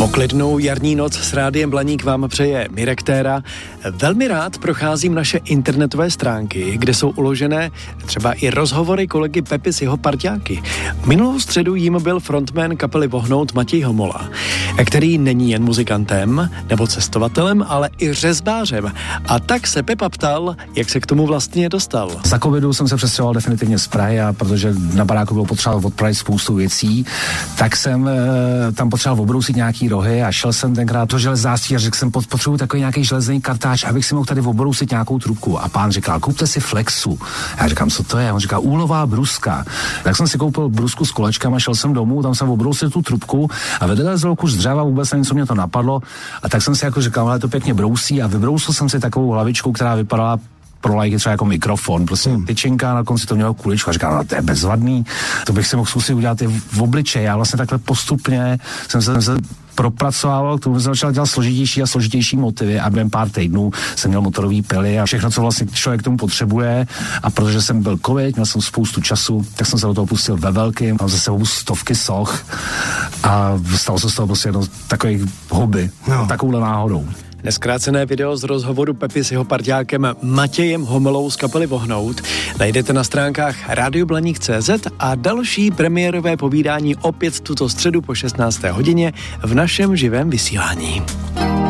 Poklidnou jarní noc s Rádiem Blaník vám přeje Mirek Téra. Velmi rád procházím naše internetové stránky, kde jsou uložené třeba i rozhovory kolegy Pepy s jeho parťáky. Minulou středu jím byl frontman kapely Vohnout Matěj Homola, který není jen muzikantem nebo cestovatelem, ale i řezbářem. A tak se Pepa ptal, jak se k tomu vlastně dostal. Za covidu jsem se přestěhoval definitivně z Prahy, a protože na baráku bylo potřeba odpravit spoustu věcí, tak jsem tam potřeboval obrousit nějaký rohy a šel jsem tenkrát do železářství a řekl jsem, potřebuji takový nějaký železný kartáč, abych si mohl tady obrousit nějakou trubku. A pán říkal, kupte si Flexu. Já říkám, co to je? On říká, úlová bruska. Tak jsem si koupil brusku s kolečkama, šel jsem domů, tam jsem obrousil tu trubku a vedle z kus dřeva, vůbec nevím, co mě to napadlo. A tak jsem si jako říkal, ale to pěkně brousí, a vybrousil jsem si takovou hlavičku, která vypadala pro lajky třeba jako mikrofon, prostě tyčinka, na konci to mělo kuličku a říkám, no to je bezvadný, to bych si mohl zkusit udělat i v obličeji. Já vlastně takhle postupně jsem se propracoval, k tomu jsem začal dělat složitější a složitější motivy a během pár týdnů jsem měl motorový pily a všechno, co vlastně člověk k tomu potřebuje, a protože jsem byl covid, měl jsem spoustu času, tak jsem se do toho pustil ve velkým, mám za sebou stovky soch a stalo se z toho prostě jedno takových hobby, takovouhle náhodou. Neskrácené video z rozhovoru Pepy s jeho parťákem Matějem Homolou z kapely Vohnout najdete na stránkách radioblaník.cz a další premiérové povídání opět tuto středu po 16. hodině v našem živém vysílání.